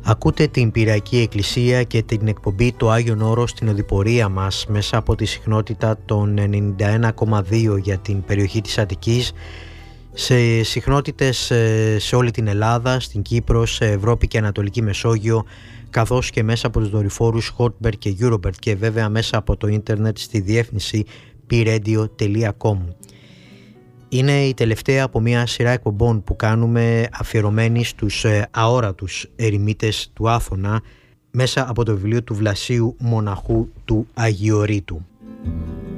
Ακούτε την Πειραϊκή Εκκλησία και την εκπομπή «Το Άγιον Όρος» στην οδηπορία μας μέσα από τη συχνότητα των 91,2 για την περιοχή της Αττικής, σε συχνότητες σε όλη την Ελλάδα, στην Κύπρο, σε Ευρώπη και Ανατολική Μεσόγειο, καθώς και μέσα από τους δορυφόρους Hotbird και Eurobird και βέβαια μέσα από το ίντερνετ στη διεύθυνση pradio.com. Είναι η τελευταία από μια σειρά εκπομπών που κάνουμε αφιερωμένη στους αόρατους ερημίτες του Άθωνα μέσα από το βιβλίο του Βλασίου Μοναχού του Αγιορείτου.